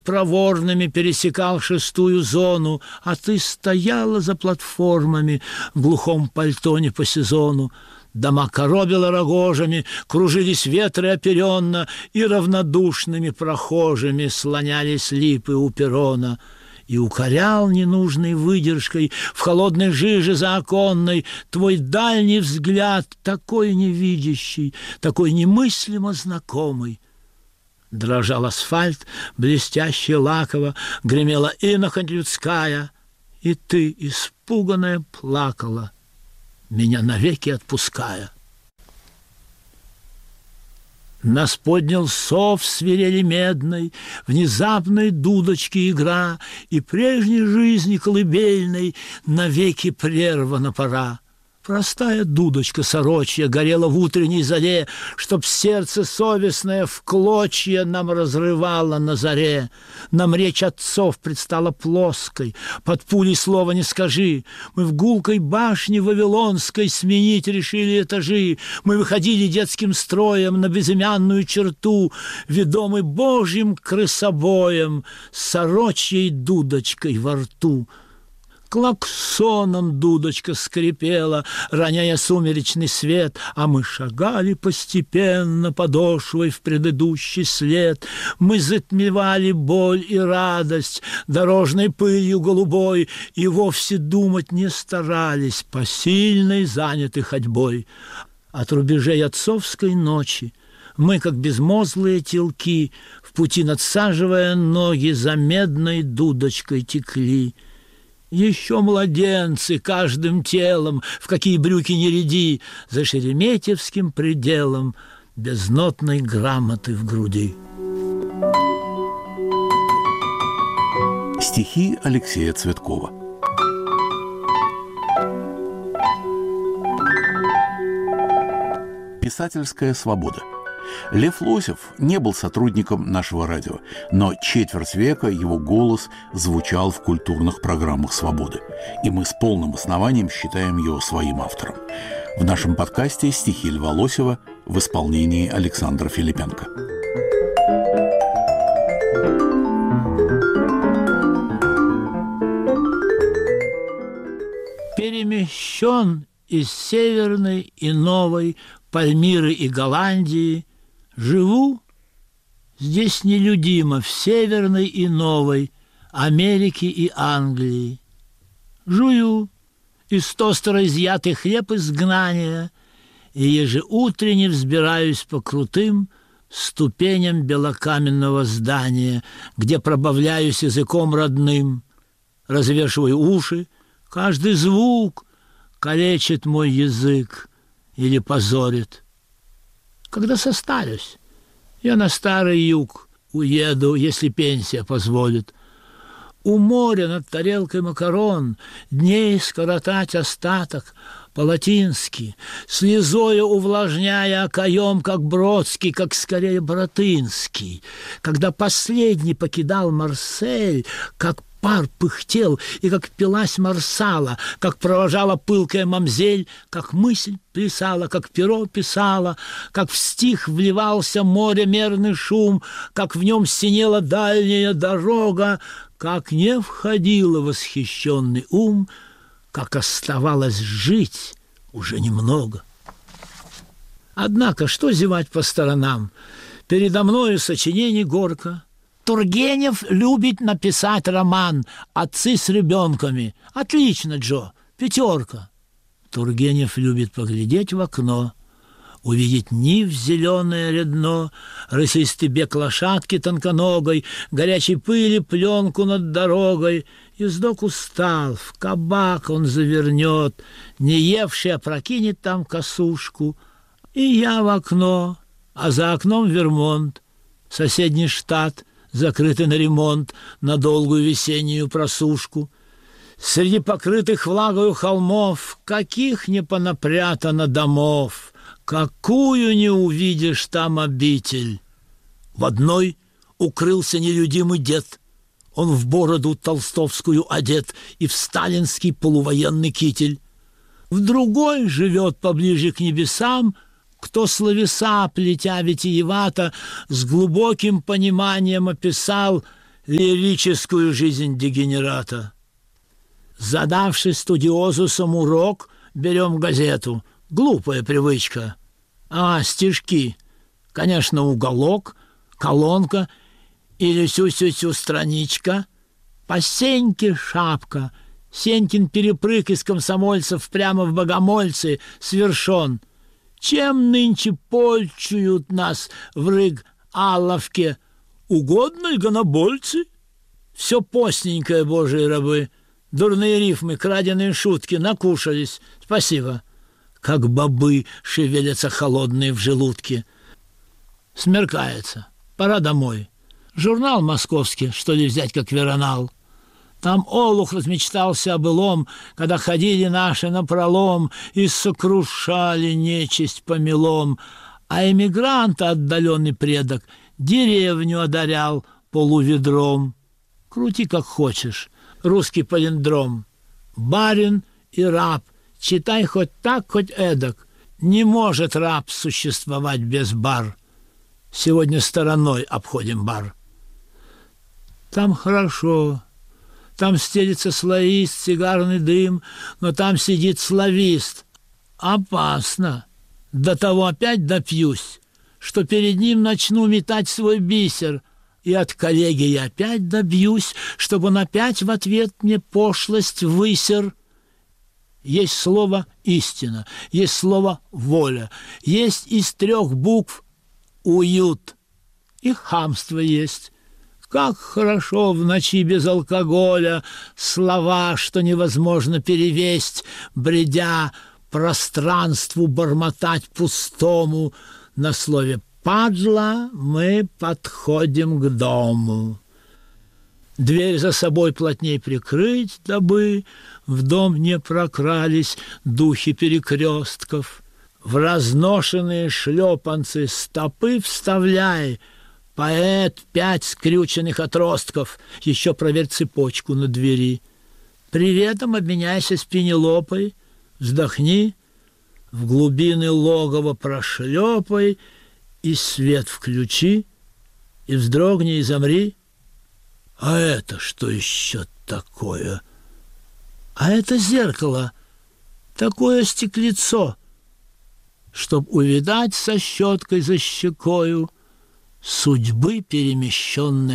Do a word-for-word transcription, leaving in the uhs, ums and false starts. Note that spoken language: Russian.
проворными пересекал шестую зону, а ты стояла за платформами в глухом пальто не по сезону. Дома коробило рогожами, кружились ветры оперенно, и равнодушными прохожими слонялись липы у перрона. И укорял ненужной выдержкой в холодной жиже заоконной твой дальний взгляд, такой невидящий, такой немыслимо знакомый. Дрожал асфальт, блестяще лаково, гремела инохоть людская, и ты, испуганная, плакала, меня навеки отпуская. Нас поднял сов свирели медной, внезапной дудочки игра, и прежней жизни колыбельной навеки прервана пора. Простая дудочка сорочья горела в утренней заре, чтоб сердце совестное в клочья нам разрывало на заре. Нам речь отцов предстала плоской, под пулей слова не скажи. Мы в гулкой башне вавилонской сменить решили этажи. Мы выходили детским строем на безымянную черту, ведомый Божьим крысобоем, с сорочьей дудочкой во рту. Клаксоном дудочка скрипела, роняя сумеречный свет, а мы шагали постепенно подошвой в предыдущий след. Мы затмевали боль и радость дорожной пылью голубой и вовсе думать не старались, посильной заняты ходьбой. От рубежей отцовской ночи мы, как безмозглые телки, в пути надсаживая ноги, за медной дудочкой текли. Еще младенцы каждым телом, в какие брюки не ряди, за шереметьевским пределом без нотной грамоты в груди. Стихи Алексея Цветкова. Писательская свобода. Лев Лосев не был сотрудником нашего радио, но четверть века его голос звучал в культурных программах «Свободы», и мы с полным основанием считаем его своим автором. В нашем подкасте стихи Льва Лосева в исполнении Александра Филипенко. Перемещен из Северной и Новой, Пальмиры и Голландии, живу здесь нелюдимо в Северной и Новой, Америке и Англии. Жую из тостера изъятый хлеб изгнания, и ежеутренне взбираюсь по крутым ступеням белокаменного здания, где пробавляюсь языком родным, развешиваю уши, каждый звук калечит мой язык или позорит. Когда состарюсь, я на старый юг уеду, если пенсия позволит. У моря над тарелкой макарон дней скоротать остаток по-латински, слезою увлажняя окоем, как Бродский, как скорее Боротынский. Когда последний покидал Марсель, как пар пыхтел, и как пилась Марсала, как провожала пылкая мамзель, как мысль плясала, как перо писала, как в стих вливался моря-мерный шум, как в нем синела дальняя дорога, как не входила восхищенный ум, как оставалось жить уже немного. Однако, что зевать по сторонам? Передо мною сочинений горка. Тургенев любит написать роман «Отцы с ребенками». Отлично, Джо, пятерка. Тургенев любит поглядеть в окно, увидеть нив зеленое рядно, рысистый бег лошадки тонконогой, горячей пыли пленку над дорогой. Ездок устал, в кабак он завернет, не евший опрокинет там косушку. И я в окно, а за окном Вермонт, соседний штат, закрытый на ремонт, на долгую весеннюю просушку. Среди покрытых влагою холмов, каких не понапрятано домов, какую не увидишь там обитель. В одной укрылся нелюдимый дед, он в бороду толстовскую одет и в сталинский полувоенный китель. В другой живет поближе к небесам, кто словеса, плетя витиевато, с глубоким пониманием описал лирическую жизнь дегенерата. Задавший студиозусом урок, берем газету. Глупая привычка. А, стишки. Конечно, уголок, колонка или сю-сю-сю страничка. По Сеньке шапка. Сенькин перепрыг из комсомольцев прямо в богомольцы свершен. Чем нынче польчуют нас в Рыг-Алловке? Угодно ли гонобольцы? Все постненькое, божьи рабы. Дурные рифмы, краденые шутки, накушались. Спасибо. Как бобы шевелятся холодные в желудке. Смеркается. Пора домой. Журнал московский, что ли, взять как веронал. Там олух размечтался о былом, когда ходили наши напролом и сокрушали нечисть помелом, а эмигранта отдаленный предок деревню одарял полуведром. Крути как хочешь, русский палиндром. Барин и раб, читай хоть так, хоть эдак. Не может раб существовать без бар. Сегодня стороной обходим бар. Там хорошо. Там стелится слоист, сигарный дым, но там сидит славист. Опасно. До того опять допьюсь, что перед ним начну метать свой бисер, и от коллеги я опять добьюсь, чтобы он опять в ответ мне пошлость высер. Есть слово «истина», есть слово «воля», есть из трех букв «уют», и хамство есть. Как хорошо в ночи без алкоголя слова, что невозможно перевесть, бредя пространству бормотать пустому. На слове «падла» мы подходим к дому. Дверь за собой плотней прикрыть, дабы в дом не прокрались духи перекрестков. В разношенные шлепанцы стопы вставляй, поэт, пять скрюченных отростков, еще проверь цепочку на двери. Приветом обменяйся с Пенелопой, вздохни, в глубины логова прошлепай, и свет включи, и вздрогни, и замри. А это что еще такое? А это зеркало, такое стеклецо, чтоб увидать со щеткой за щекою судьбы перемещенные